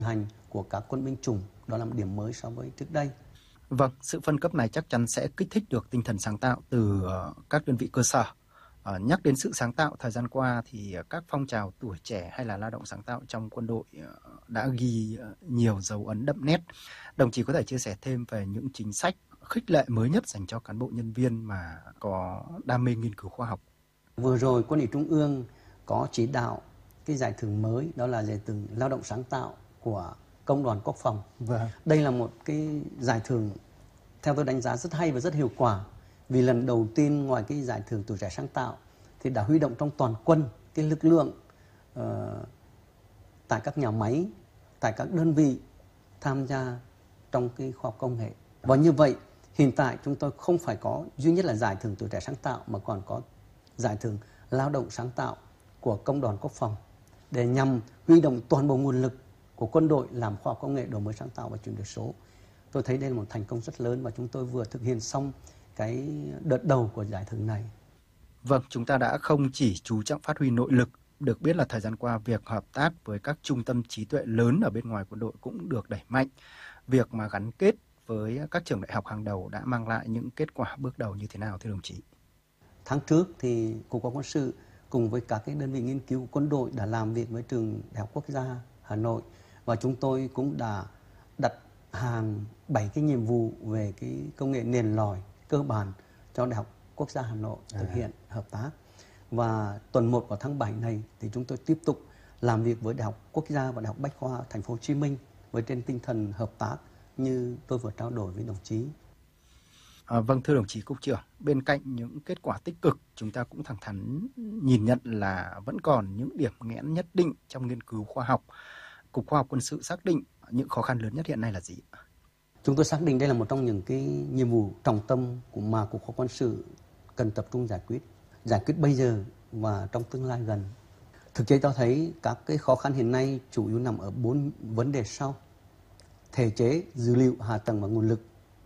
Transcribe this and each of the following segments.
hành của các quân binh chủng, đó là một điểm mới so với trước đây. Vâng, sự phân cấp này chắc chắn sẽ kích thích được tinh thần sáng tạo từ các đơn vị cơ sở. Nhắc đến sự sáng tạo, thời gian qua thì các phong trào tuổi trẻ hay là lao động sáng tạo trong quân đội đã ghi nhiều dấu ấn đậm nét. Đồng chí có thể chia sẻ thêm về những chính sách khích lệ mới nhất dành cho cán bộ nhân viên mà có đam mê nghiên cứu khoa học? Vừa rồi Quân ủy Trung ương có chỉ đạo cái giải thưởng mới, đó là giải thưởng lao động sáng tạo của Công đoàn Quốc phòng. Vâng. Đây là một cái giải thưởng theo tôi đánh giá rất hay và rất hiệu quả, vì lần đầu tiên ngoài cái giải thưởng tuổi trẻ sáng tạo thì đã huy động trong toàn quân cái lực lượng tại các nhà máy, tại các đơn vị tham gia trong cái khoa học công nghệ. Và như vậy hiện tại chúng tôi không phải có duy nhất là giải thưởng tuổi trẻ sáng tạo, mà còn có giải thưởng lao động sáng tạo của Công đoàn Quốc phòng, để nhằm huy động toàn bộ nguồn lực của quân đội làm khoa học công nghệ, đổi mới sáng tạo và chuyển đổi số. Tôi thấy đây là một thành công rất lớn và chúng tôi vừa thực hiện xong cái đợt đầu của giải thưởng này. Vâng, chúng ta đã không chỉ chú trọng phát huy nội lực. Được biết là thời gian qua, việc hợp tác với các trung tâm trí tuệ lớn ở bên ngoài quân đội cũng được đẩy mạnh. Việc mà gắn kết với các trường đại học hàng đầu đã mang lại những kết quả bước đầu như thế nào thưa đồng chí? Tháng trước thì Cục Khoa học Quân sự cùng với các cái đơn vị nghiên cứu của quân đội đã làm việc với trường Đại học Quốc gia Hà Nội, và chúng tôi cũng đã đặt hàng 7 cái nhiệm vụ về cái công nghệ nền lòi cơ bản cho Đại học Quốc gia Hà Nội thực hiện hợp tác. Và tuần 1 của tháng 7 này thì chúng tôi tiếp tục làm việc với Đại học Quốc gia và Đại học Bách khoa Thành phố Hồ Chí Minh với trên tinh thần hợp tác như tôi vừa trao đổi với đồng chí. Vâng, thưa đồng chí Cục trưởng, bên cạnh những kết quả tích cực, chúng ta cũng thẳng thắn nhìn nhận là vẫn còn những điểm nghẽn nhất định trong nghiên cứu khoa học. Cục Khoa học Quân sự xác định những khó khăn lớn nhất hiện nay là gì? Chúng tôi xác định đây là một trong những cái nhiệm vụ trọng tâm của mà Cục Khoa học Quân sự cần tập trung giải quyết bây giờ và trong tương lai gần. Thực tế cho thấy các cái khó khăn hiện nay chủ yếu nằm ở 4 vấn đề sau: thể chế, dữ liệu, hạ tầng và nguồn lực.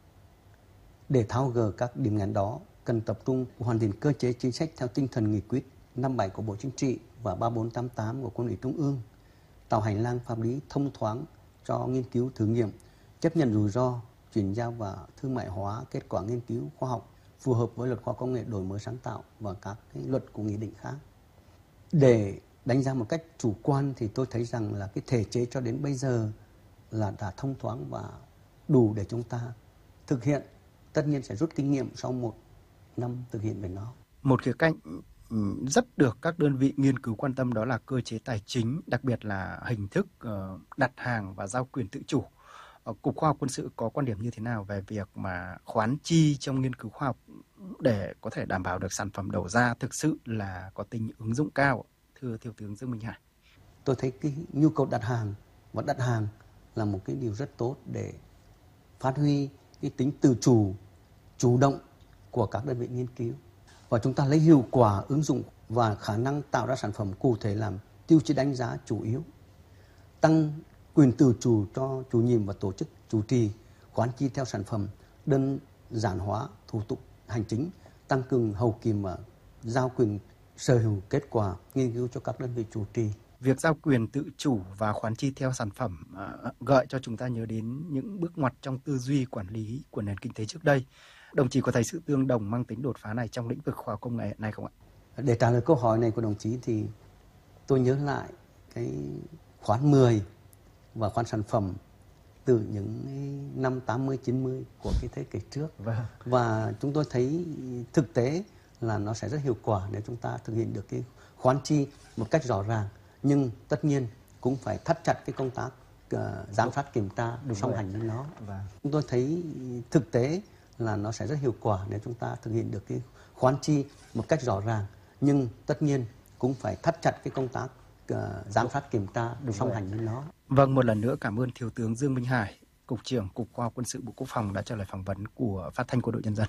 Để tháo gỡ các điểm nghẽn đó, cần tập trung hoàn thiện cơ chế chính sách theo tinh thần nghị quyết 57 của Bộ Chính trị và 3488 của Quân ủy Trung ương, tạo hành lang pháp lý thông thoáng cho nghiên cứu thử nghiệm, chấp nhận rủi ro, chuyển giao và thương mại hóa kết quả nghiên cứu khoa học phù hợp với luật khoa học công nghệ, đổi mới sáng tạo và các cái luật của nghị định khác. Để đánh giá một cách chủ quan thì tôi thấy rằng là cái thể chế cho đến bây giờ là đã thông thoáng và đủ để chúng ta thực hiện. Tất nhiên sẽ rút kinh nghiệm sau 1 năm thực hiện về nó. Một khía cạnh rất được các đơn vị nghiên cứu quan tâm đó là cơ chế tài chính, đặc biệt là hình thức đặt hàng và giao quyền tự chủ. Cục Khoa học Quân sự có quan điểm như thế nào về việc mà khoán chi trong nghiên cứu khoa học để có thể đảm bảo được sản phẩm đầu ra thực sự là có tính ứng dụng cao, thưa Thiếu tướng Dương Minh Hải? Tôi thấy cái nhu cầu đặt hàng là một cái điều rất tốt để phát huy cái tính tự chủ động của các đơn vị nghiên cứu, và chúng ta lấy hiệu quả ứng dụng và khả năng tạo ra sản phẩm cụ thể làm tiêu chí đánh giá chủ yếu, tăng quyền tự chủ cho chủ nhiệm và tổ chức chủ trì, khoán chi theo sản phẩm, đơn giản hóa thủ tục hành chính, tăng cường hậu kiểm và giao quyền sở hữu kết quả nghiên cứu cho các đơn vị chủ trì. Việc giao quyền tự chủ và khoán chi theo sản phẩm gợi cho chúng ta nhớ đến những bước ngoặt trong tư duy quản lý của nền kinh tế trước đây. Đồng chí có thấy sự tương đồng mang tính đột phá này trong lĩnh vực khoa học công nghệ hiện nay không ạ? Để trả lời câu hỏi này của đồng chí thì tôi nhớ lại cái khoán 10 và khoán sản phẩm từ những năm 80-90 của cái thế kỷ trước. Và chúng tôi thấy thực tế là nó sẽ rất hiệu quả để chúng ta thực hiện được cái khoán chi một cách rõ ràng. Nhưng tất nhiên cũng phải thắt chặt cái công tác giám sát kiểm tra song hành với nó. Chúng tôi thấy thực tế là nó sẽ rất hiệu quả để chúng ta thực hiện được cái khoán chi một cách rõ ràng. Nhưng tất nhiên cũng phải thắt chặt cái công tác giám sát kiểm tra song hành với nó. Vâng, một lần nữa cảm ơn Thiếu tướng Dương Minh Hải, Cục trưởng Cục Khoa học Quân sự Bộ Quốc phòng đã trả lời phỏng vấn của Phát thanh Quân đội Nhân dân.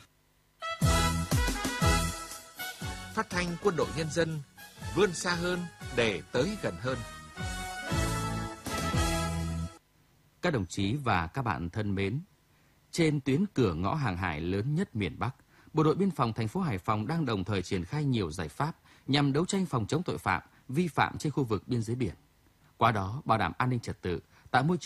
Phát thanh Quân đội Nhân dân vươn xa hơn để tới gần hơn. Các đồng chí và các bạn thân mến, trên tuyến cửa ngõ hàng hải lớn nhất miền Bắc, Bộ đội Biên phòng thành phố Hải Phòng đang đồng thời triển khai nhiều giải pháp nhằm đấu tranh phòng chống tội phạm, vi phạm trên khu vực biên giới biển. Qua đó, bảo đảm an ninh trật tự, tạo môi